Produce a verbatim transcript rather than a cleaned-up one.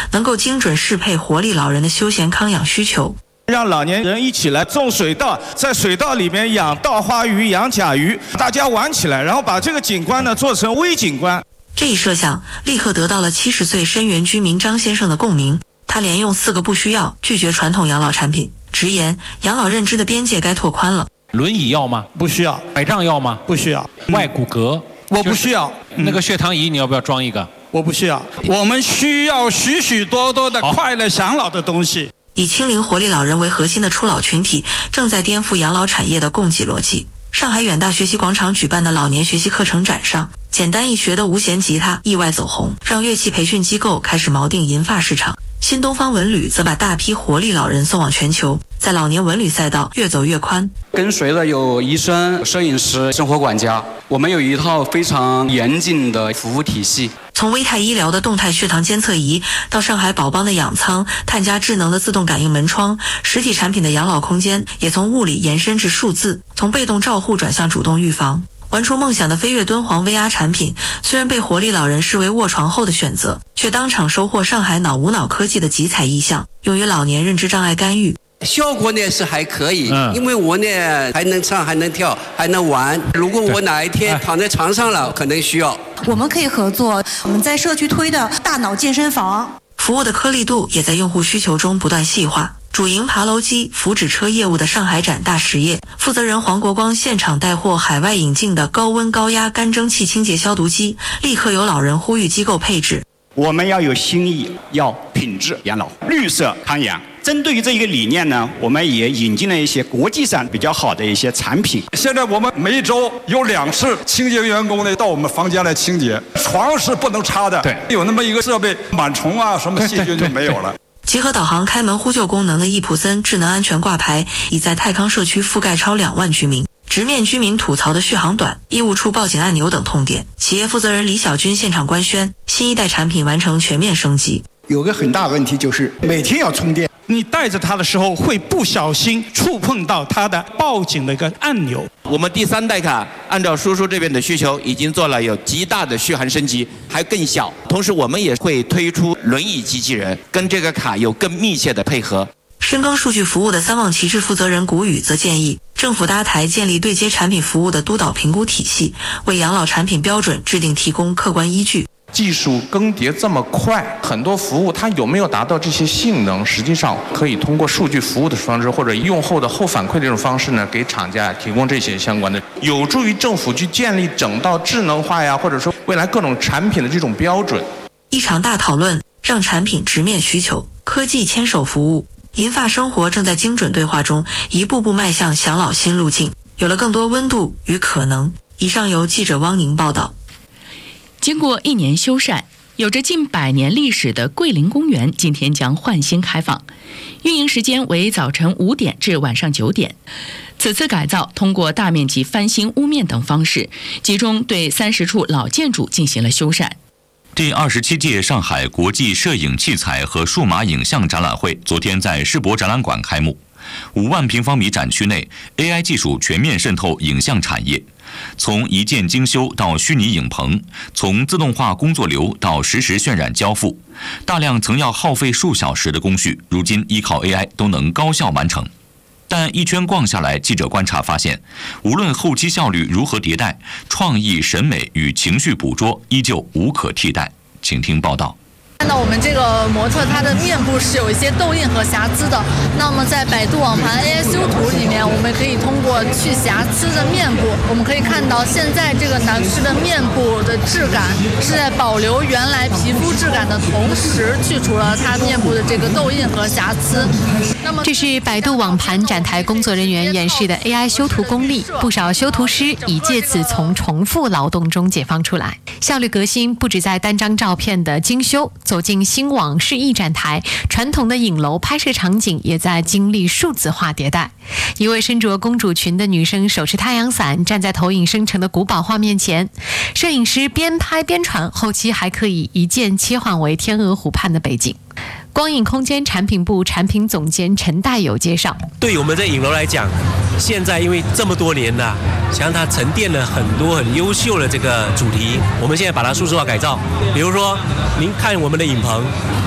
能够精准适配活力老人的休闲康养需求。 让老年人一起来种水稻，在水稻里面养稻花鱼、养甲鱼，大家玩起来，然后把这个景观呢做成微景观。 这一设想立刻得到了七十岁深源居民张先生的共鸣。他连用四个不需要，拒绝传统养老产品，直言养老认知的边界该拓宽了。 轮椅要吗？ 不需要。 拐杖要吗？ 不需要。 外骨骼？ 我不需要。 那个血糖仪你要不要装一个？ 我不需要。我们需要许许多多的快乐享老的东西。 以清零活力老人为核心的初老群体正在颠覆养老产业的供给逻辑。上海远大学习广场举办的老年学习课程展上，简单易学的无弦吉他意外走红，让乐器培训机构开始锚定银发市场。新东方文旅则把大批活力老人送往全球，在老年文旅赛道越走越宽。 跟随的有医生、摄影师、生活管家，我们有一套非常严谨的服务体系。 从微泰医疗的动态血糖监测仪，到上海宝邦的养仓、探家智能的自动感应门窗，实体产品的养老空间也从物理延伸至数字，从被动照护转向主动预防。玩出梦想的飞跃敦煌 V R 产品，虽然被活力老人视为卧床后的选择，却当场收获上海脑无脑科技的集采意向，用于老年认知障碍干预。 效果呢是还可以， 嗯、 因为我呢还能唱还能跳还能玩。如果我哪一天躺在床上了，可能需要。 我们可以合作，我们在社区推的大脑健身房， 服务的颗粒度也在用户需求中不断细化。主营爬楼机、福祉车业务的上海展大实业负责人黄国光现场带货海外引进的高温高压干蒸汽清洁消毒机，立刻有老人呼吁机构配置。 我们要有新意，要品质养老，绿色康养。针对于这一个理念呢，我们也引进了一些国际上比较好的一些产品。 现在我们每一周有两次清洁员工呢到我们房间来清洁，床是不能插的， 对， 有那么一个设备，螨虫啊什么细菌就没有了。 结合导航开门呼救功能的易普森智能安全挂牌，已在泰康社区覆盖超两万居民。直面居民吐槽的续航短、医务处报警按钮等痛点，企业负责人李小军现场官宣，新一代产品完成全面升级。 有个很大问题就是每天要充电， 你带着它的时候会不小心触碰到它的报警的一个按钮。 我们第三代卡按照叔叔这边的需求，已经做了有极大的续航升级，还更小。同时，我们也会推出轮椅机器人，跟这个卡有更密切的配合。 深耕数据服务的三旺旗帜负责人谷宇则建议，政府搭台建立对接产品服务的督导评估体系，为养老产品标准制定提供客观依据。 技术更迭这么快，很多服务它有没有达到这些性能，实际上可以通过数据服务的方式或者用后的后反馈这种方式呢，给厂家提供这些相关的，有助于政府去建立整套智能化呀，或者说未来各种产品的这种标准。 一场大讨论让产品直面需求，科技牵手服务，银发生活正在精准对话中一步步迈向享老新路径，有了更多温度与可能。以上由记者汪宁报道。 经过一年修缮，有着近百年历史的桂林公园今天将换新开放，运营时间为早晨五点至晚上九点。此次改造通过大面积翻新屋面等方式，集中对三十处老建筑进行了修缮。 第二十七届上海国际摄影器材和数码影像展览会昨天在世博展览馆开幕。五万平方米展区内 ，A I 技术全面渗透影像产业，从一键精修到虚拟影棚，从自动化工作流到实时渲染交付，大量曾要耗费数小时的工序，如今依靠 A I 都能高效完成。但一圈逛下来，记者观察发现，无论后期效率如何迭代，创意、审美与情绪捕捉依旧无可替代。请听报道。 看到我们这个模特，它的面部是有一些痘印和瑕疵的。那么在百度网盘 A I 修图里面，我们可以通过去瑕疵的面部，我们可以看到现在这个男士的面部的质感是在保留原来皮肤质感的同时，去除了他面部的这个痘印和瑕疵。那么这是百度网盘展台工作人员演示的 A I 修图功力，不少修图师已借此从重复劳动中解放出来。效率革新不止在单张照片的精修，走进新网示意展台，传统的影楼拍摄场景也在经历数字化迭代。一位身着公主裙的女生手持太阳伞，站在投影生成的古堡画面前，摄影师边拍边传，后期还可以一键切换为天鹅湖畔的背景。光影空间产品部产品总监陈代友介绍， 对于我们这影楼来讲，现在因为这么多年了，像它沉淀了很多很优秀的这个主题，我们现在把它数字化改造。比如说您看我们的影棚，